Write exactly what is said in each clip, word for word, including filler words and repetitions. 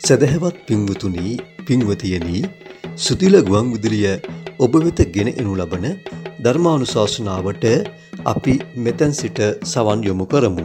සදහවත් පින්වතුනි පින්වතියනි සුතිල ගුවන් විදුලිය ඔබ වෙත ගෙන එනු ලබන ධර්මානුශාසනාවට අපි මෙතෙන් සිට සවන් යොමු කරමු.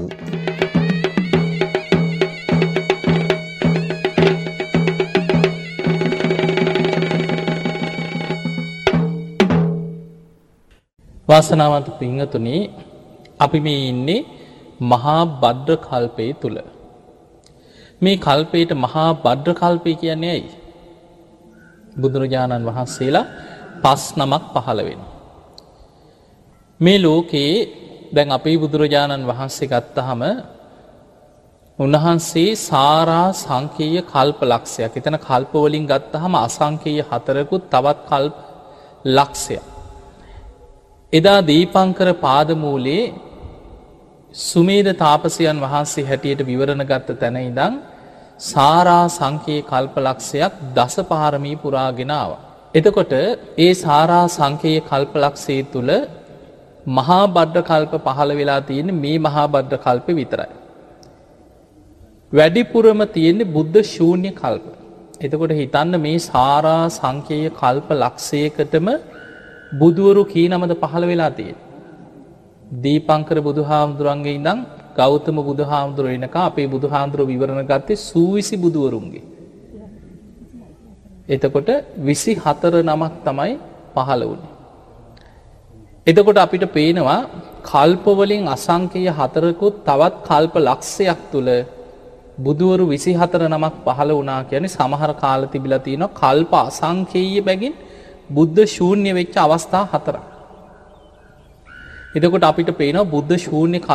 වාසනාවන්ත පින්වතුනි අපි මේ ඉන්නේ මහා භද්‍ර කල්පයේ තුල. මේ කල්පයට මහා භද්‍ර කල්පය කියන්නේ ඇයි? බුදුරජාණන් වහන්සේලා පස් නමක් පහළ වෙනවා. මේ ලෝකේ දැන් අපේ බුදුරජාණන් වහන්සේ ගත්තාම උන්වහන්සේ සාරා සංකේය කල්ප ලක්ෂයක්. එතන කල්ප වලින් ගත්තාම අසංකේය හතරකුත් තවත් කල්ප ලක්ෂයක්. එදා දීපංකර පාදමූලේ සුමේද තාපසයන් වහන්සේ හැටියට විවරණ ගත්ත තැන ඉඳන් සාරා සංකේය කල්ප ලක්ෂයක් දස පාරමී පුරාගෙන ආවා. එතකොට ඒ සාරා සංකේය කල්ප ලක්ෂය තුල මහා භද්‍ර කල්ප පහළ වෙලා තියෙන්නේ මේ මහා භද්‍ර කල්පෙ විතරයි. වැඩිපුරම තියෙන්නේ බුද්ධ ශූන්‍ය කල්ප. එතකොට හිතන්න මේ සාරා සංකේය කල්ප ලක්ෂයකටම බුදුවරු කී නමද පහළ වෙලා තියෙන්නේ? දීපංකර බුදුහාමුදුරන්ගේ ඉඳන් ගෞතම බුදුහාමුදුර වෙනකන් අපේ බුදුහාමුදුර විවරණ ගත්තේ සූවිසි බුදුවරුන්ගේ. එතකොට විසි හතර නමක් තමයි පහළ වුණේ. එතකොට අපිට පේනවා කල්ප වලින් අසංකේය හතරකුත් තවත් කල්ප ලක්ෂයක් තුල බුදුවරු විසි හතර නමක් පහළ වුණා කියන්නේ සමහර කාල තිබිලා තියෙනවා කල්ප අසංකේය බැගින් බුද්ධ ශූන්‍ය වෙච්ච අවස්ථා හතරක්. එතකොට අපිට පේනවා බුද්ධ ශූන්‍ය